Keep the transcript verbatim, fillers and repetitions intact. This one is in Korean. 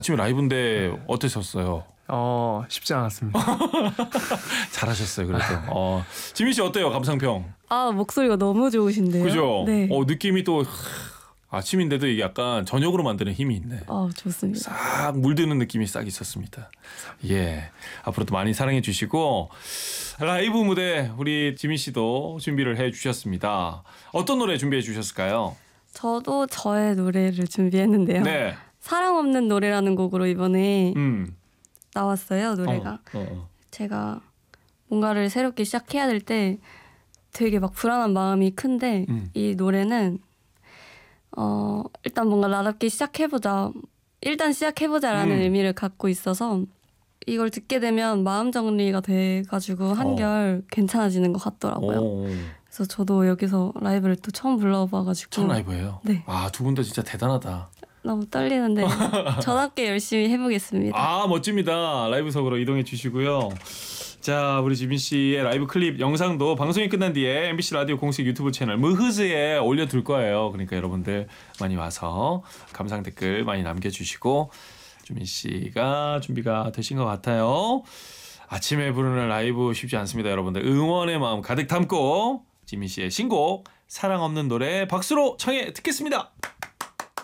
아침에 라이브인데 어떠셨어요? 어 쉽지 않았습니다. 잘하셨어요. 그래도. 어, 지민 씨 어때요? 감상평. 아 목소리가 너무 좋으신데요. 그죠? 네. 어, 느낌이 또 아침인데도 이게 약간 저녁으로 만드는 힘이 있네. 아 좋습니다. 싹 물드는 느낌이 싹 있었습니다. 예, 앞으로도 많이 사랑해 주시고 라이브 무대 우리 지민 씨도 준비를 해 주셨습니다. 어떤 노래 준비해 주셨을까요? 저도 저의 노래를 준비했는데요. 네. 사랑 없는 노래라는 곡으로 이번에 음. 나왔어요. 노래가. 어, 어, 어. 제가 뭔가를 새롭게 시작해야 될 때 되게 막 불안한 마음이 큰데 음. 이 노래는 어 일단 뭔가 나답게 시작해보자 일단 시작해보자라는 음. 의미를 갖고 있어서 이걸 듣게 되면 마음 정리가 돼가지고 한결 괜찮아지는 것 같더라고요. 오. 그래서 저도 여기서 라이브를 또 처음 불러봐가지고 첫 라이브예요. 네. 아, 두 분 다 진짜 대단하다. 너무 떨리는데 저답게 열심히 해보겠습니다. 아, 멋집니다. 라이브석으로 이동해 주시고요. 자, 우리 지민 씨의 라이브 클립 영상도 방송이 끝난 뒤에 엠비씨 라디오 공식 유튜브 채널 무흐즈에 올려둘 거예요. 그러니까 여러분들 많이 와서 감상 댓글 많이 남겨주시고 지민 씨가 준비가 되신 것 같아요. 아침에 부르는 라이브 쉽지 않습니다. 여러분들 응원의 마음 가득 담고 지민 씨의 신곡 사랑 없는 노래 박수로 청해 듣겠습니다.